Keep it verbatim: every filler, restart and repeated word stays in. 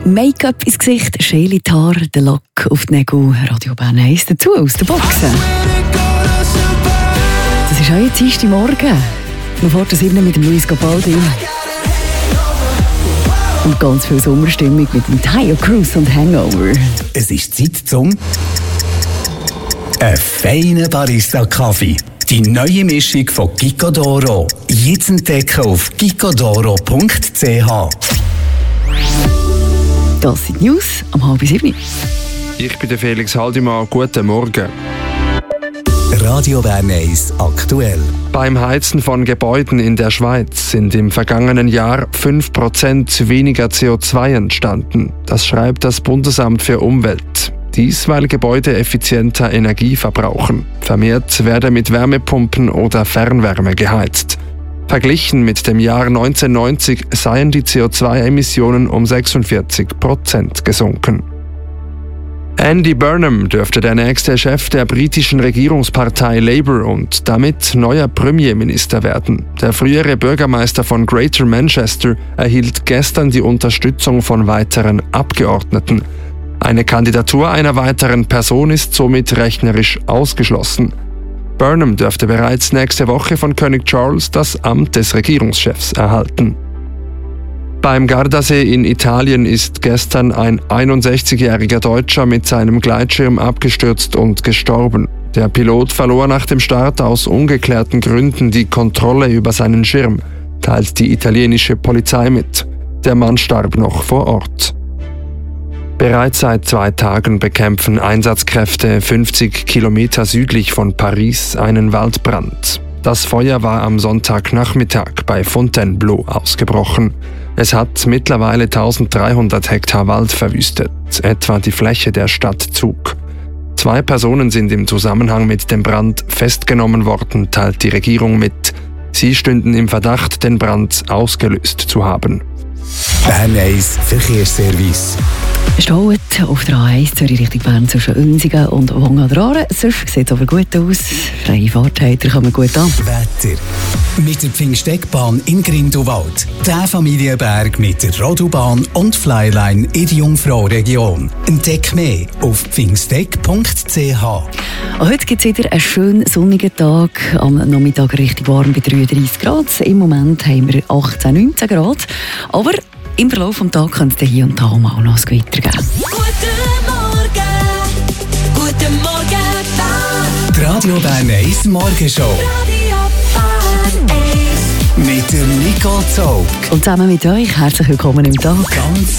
Make-up ins Gesicht, Schäle die Haare, der Look auf die Nägel. Radio Bern eins dazu aus der Boxen. Das ist euer Dienstagmorgen. Man fährt das sieben mit dem Luis Gabaldin. Und ganz viel Sommerstimmung mit dem Tayo Cruz und Hangover. Es ist Zeit zum ein feiner Barista-Kaffee. Die neue Mischung von Gicodoro. Jetzt entdecken auf gicodoro punkt c h. Das sind die News am halb sieben. Ich bin der Felix Haldimann. Guten Morgen. Radio Bern eins aktuell. Beim Heizen von Gebäuden in der Schweiz sind im vergangenen Jahr fünf Prozent weniger C O zwei entstanden. Das schreibt das Bundesamt für Umwelt. Dies, weil Gebäude effizienter Energie verbrauchen. Vermehrt werde mit Wärmepumpen oder Fernwärme geheizt. Verglichen mit dem Jahr neunzehnhundertneunzig seien die C O zwei Emissionen um sechsundvierzig Prozent gesunken. Andy Burnham dürfte der nächste Chef der britischen Regierungspartei Labour und damit neuer Premierminister werden. Der frühere Bürgermeister von Greater Manchester erhielt gestern die Unterstützung von weiteren Abgeordneten. Eine Kandidatur einer weiteren Person ist somit rechnerisch ausgeschlossen. Burnham dürfte bereits nächste Woche von König Charles das Amt des Regierungschefs erhalten. Beim Gardasee in Italien ist gestern ein einundsechzigjähriger Deutscher mit seinem Gleitschirm abgestürzt und gestorben. Der Pilot verlor nach dem Start aus ungeklärten Gründen die Kontrolle über seinen Schirm, teilt die italienische Polizei mit. Der Mann starb noch vor Ort. Bereits seit zwei Tagen bekämpfen Einsatzkräfte fünfzig Kilometer südlich von Paris einen Waldbrand. Das Feuer war am Sonntagnachmittag bei Fontainebleau ausgebrochen. Es hat mittlerweile eintausenddreihundert Hektar Wald verwüstet, etwa die Fläche der Stadt Zug. Zwei Personen sind im Zusammenhang mit dem Brand festgenommen worden, teilt die Regierung mit. Sie stünden im Verdacht, den Brand ausgelöst zu haben. Bern eins Verkehrsservice. Staut auf der A eins Zürich Richtung Bern zwischen Unsigen und Wangen-Adrare. Sonst sieht es aber gut aus. Freie Fahrt habt ihr, kommen gut an. Wetter. Mit der Pfingsteckbahn in Grindelwald. Der Familienberg mit der Rodubahn und Flyline in die Jungfrau-Region. Entdeck mehr auf pfingsteck punkt c h. Heute gibt es wieder einen schönen sonnigen Tag. Am Nachmittag richtig warm bei dreiunddreissig Grad. Im Moment haben wir achtzehn, neunzehn Grad. Aber im Verlauf des Tages könnte es hier und da mal noch ein Gewitter geben. Guten Morgen, guten Morgen, Bern. Die Radio Bern eins Morgenshow. Radio Bern eins. Mit der Nicole Zog. Und zusammen mit euch herzlich willkommen im Tag. Ganz